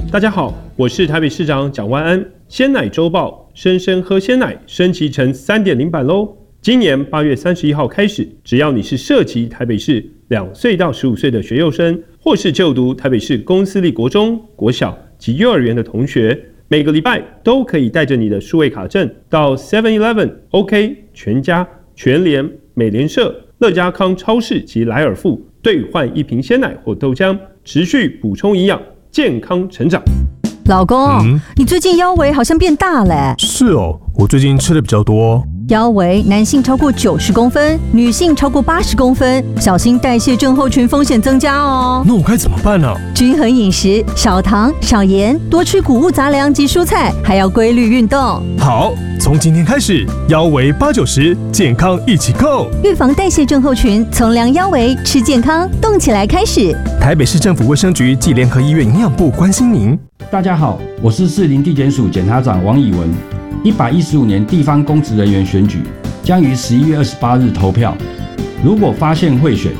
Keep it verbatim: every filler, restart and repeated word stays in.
大家好，我是台北市长蒋万安。鲜奶周报，生生喝鲜奶升级成 三点零 版咯。今年八月三十一号开始，只要你是社籍台北市两岁到十五岁的学幼生，或是就读台北市公私立国中、国小及幼儿园的同学，每个礼拜都可以带着你的数位卡证到 seven eleven、OK、全家、全联、美联社、乐家康超市及莱尔富兑换一瓶鲜奶或豆浆，持续补充营养，健康成长。 老公， 嗯， 你最近腰围好像变大了。 是哦，我最近吃的比较多。 腰围男性超过九十公分，女性超过八十公分，小心代谢症候群风险增加哦。 那我该怎么办呢？ 均衡饮食，少糖少盐，多吃谷物杂粮及蔬菜，还要规律运动。 好，从今天开始，腰围八九十，健康一起够。 预防代谢症候群，从量腰围吃健康，动起来开始。 台北市政府卫生局暨联合医院营养部关心您。 大家好，我是士林地检署检察长王以文。一百一十五年地方公职人员选举将于十一月二十八日投票。如果发现贿选，